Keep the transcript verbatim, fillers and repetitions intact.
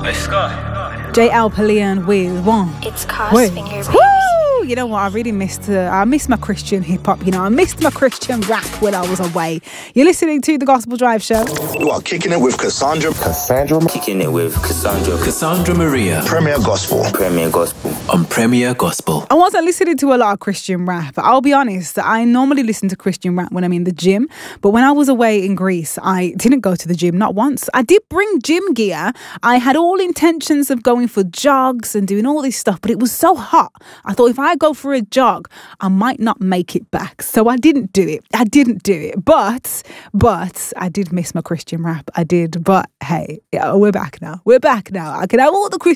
J L Palian with one. It's Cos Wait. Finger Woo! Baby. You know what? I really missed. Uh, I missed my Christian hip hop. You know, I missed my Christian rap when I was away. You're listening to the Gospel Drive Show. You are kicking it with Cassandra. Cassandra. Kicking it with Cassandra. Cassandra Maria. Premier Gospel. Premier Gospel. On Premier Gospel. I wasn't listening to a lot of Christian rap. I'll be honest, I normally listen to Christian rap when I'm in the gym. But when I was away in Greece, I didn't go to the gym, not once. I did bring gym gear. I had all intentions of going for jogs and doing all this stuff, but it was so hot. I thought if I go for a jog, I might not make it back. So I didn't do it. I didn't do it. But, but I did miss my Christian rap. I did. But hey, yeah, we're back now. We're back now. I can have all the Christian